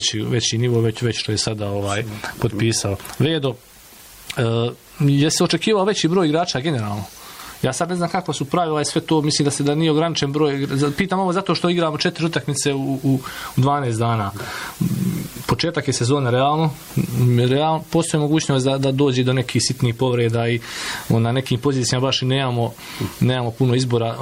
veći nivo, već što je sada potpisao. Vedo, je se očekivao veći broj igrača generalno? Ja sad ne znam kakva su pravila i sve to, mislim da nije ograničen broj. Pitam ovo zato što igramo 4 utakmice u 12 dana. Početak je sezone realno postoji mogućnost da dođe do nekih sitnih povreda i na nekim pozicijama baš i nemamo puno izbora.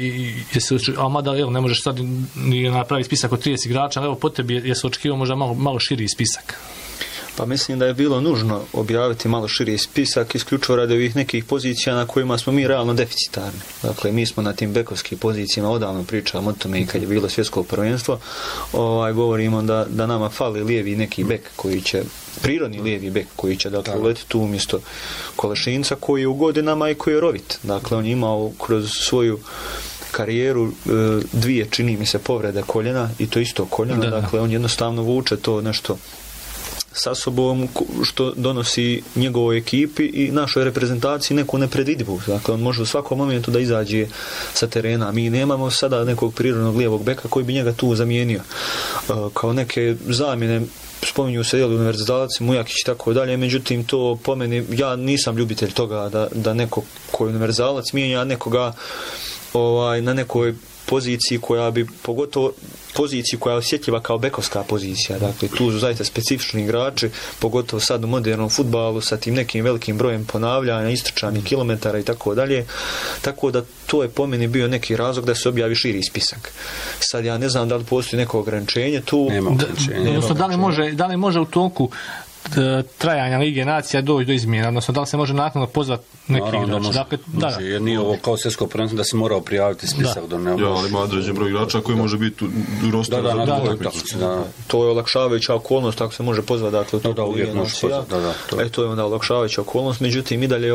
A mada ne možeš sad ni napraviti spisak od 30 igrača, ali evo po tebi je se očekivao možda malo širi spisak. Pa mislim da je bilo nužno objaviti malo širi spisak, isključivo radi ovih nekih pozicija na kojima smo mi realno deficitarni. Dakle, mi smo na tim bekovskim pozicijama odavno pričali o tome i kad je bilo svjetsko prvenstvo. Govorimo da nama fali lijevi neki bek koji će, prirodni lijevi bek koji će uletiti tu umjesto Kolešinca koji je u godinama i koji je rovit. Dakle, on je imao kroz svoju karijeru 2, čini mi se, povrede koljena i to isto koljena. Dakle, on jednostavno vuče to nešto sa sobom što donosi njegovoj ekipi i našoj reprezentaciji neku nepredvidivu. Dakle, on može u svakom momentu da izađe sa terena. Mi nemamo sada nekog prirodnog lijevog beka koji bi njega tu zamijenio. Kao neke zamjene spominju se univerzalac, Mujakić i tako dalje, međutim to po meni, ja nisam ljubitelj toga da neko koji je univerzalac mijenja nekoga na nekoj poziciji koja bi, pogotovo poziciji koja je osjetljiva kao bekovska pozicija. Dakle, tu su zaista specifični igrači, pogotovo sad u modernom fudbalu sa tim nekim velikim brojem ponavljanja, istrčanih kilometara i tako dalje. Tako da to je po meni bio neki razlog da se objavi širi spisak. Sad ja ne znam da li postoji neko ograničenje tu. Nema ograničenja. Da li može u toku trajanja Lige nacija doći do izmjena, odnosno da li se može naknadno pozvati neki igrač? Dakle, jer nije ovo kao svjetsko prvenstvo da se morao prijaviti spisak. Ali ima određen broj igrača koji može biti u rosteru za utakmicu. To je olakšavajuća okolnost ako se može pozvati, dakle, to Lige nacija. To je onda olakšavajuća okolnost, međutim i dalje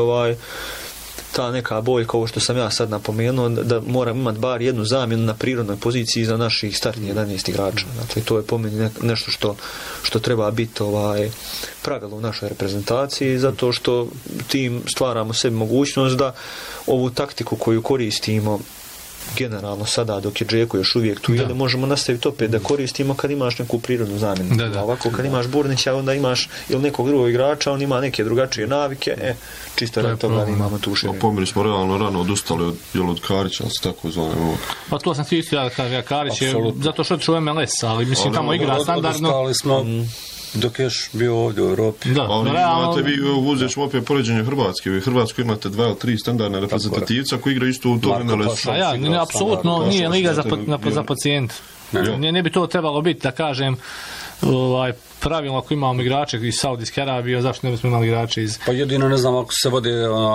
ta neka boljka, ovo što sam ja sad napomenuo, da moram imati bar jednu zamjenu na prirodnoj poziciji za naših startnih 11 igrača. Dakle, to je po meni nešto što treba biti pravilo u našoj reprezentaciji, zato što tim stvaramo sebi mogućnost da ovu taktiku koju koristimo generalno sada dok je Džeko još uvijek tu, ili možemo nastaviti opet da koristimo kad imaš neku prirodnu zamjenu. Ovako kad imaš Burnića, onda imaš ili nekog drugog igrača, on ima neke drugačije navike, čisto radi toga imamo tu širinu. Pomeri smo realno rano odustali od Karića, ali se tako zove. Pa to sam ti isto da kažem, Karić je zato što je MLS, ali mislim tamo igra standardno. Odustali smo dok je još bio ovdje u Europi. Imate vi, uzet ćemo opet poređenje Hrvatske. U Hrvatskoj imate 2 ili 3 standardne reprezentativca koji igraju isto u tom MLS-u. Apsolutno nije liga za pacijent. Ne bi to trebalo biti, da kažem, pravilno ako imamo igrače iz Saudijske Arabije, zašto ne bismo imali igrače iz... Pa jedino ne znam ako se vodi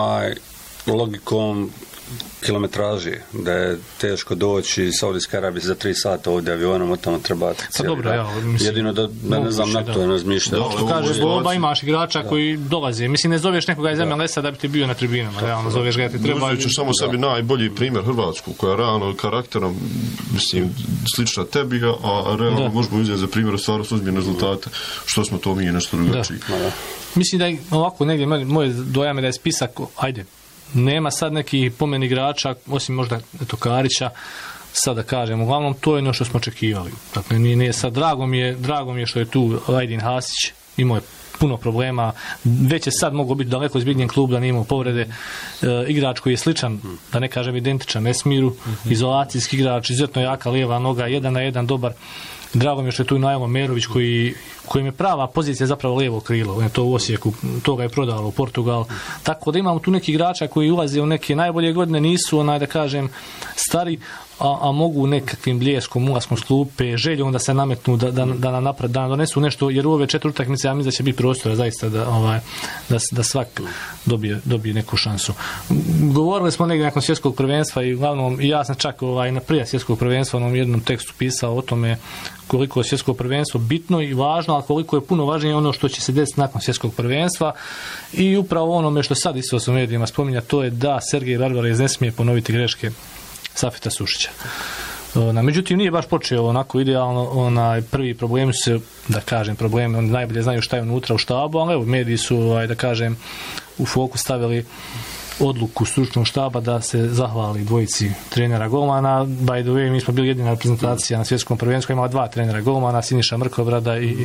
logikom kilometraži, da je teško doći iz Saudijske Arabije za 3 sata ovdje avionom, od tamo treba cijeli grad. Jedino da ne znam na to razmišljati. Što kaže, Boba imaš igrača koji dolaze. Mislim, ne zoveš nekoga iz MLS-a da bi ti bio na tribinama. Realno zoveš ga ti treba. Uzet ću samo sebi najbolji primjer Hrvatsku, koja je realno karakterom, mislim, slična tebi, a realno možemo uzeti za primjer u stvaru suzbjene rezultate. Što smo to mi nešto drugačiji. Mislim da je ovako negdje, moje dojame da je spisak, ajde, nema sad nekih pomeni igrača, osim možda Karića, sad da kažem, uglavnom to je ono što smo očekivali. Dakle, nije sad, drago mi je što je tu Ajdin Hasić, imao je puno problema, već je sad mogao biti daleko izbjegnjen klub da nije imao povrede, igrač koji je sličan, da ne kažem identičan Esmiru, izolacijski igrač, izuzetno jaka lijeva noga, 1 na 1 dobar. Drago mi je što je tu Najlo Merović kojim je prava pozicija zapravo lijevo krilo. On je to u Osijeku, to ga je prodalo u Portugal. Tako da imamo tu neki igrača koji ulaze u neke najbolje godine, nisu da kažem stari, a mogu nekakvim bljeskom, ulaskom s klupe, željom da se nametnu, da napred, da donesu nešto, jer u ove 4 utakmice ja mislim da će biti prostora zaista da svak dobije neku šansu. Govorili smo negdje nakon svjetskog prvenstva i uglavnom, ja sam čak na prije svjetskog prvenstva u jednom tekstu pisao o tome koliko je svjetsko prvenstvo bitno i važno, ali koliko je puno važnije ono što će se desiti nakon svjetskog prvenstva i upravo onome što sad isto u medijima spominja, to je da Sergej Barbarez ne smije ponoviti greške Safeta Sušića. Međutim, nije baš počeo onako idealno, prvi problemi su se, da kažem, problemi, oni najbolje znaju šta je unutra u štabu, ali evo, mediji su, da kažem, u fokus stavili odluku stručnog štaba da se zahvali dvojici trenera golmana. By the way, mi smo bili jedina reprezentacija na svjetskom prvenstvu, imala 2 trenera golmana, Siniša Mrkobrada i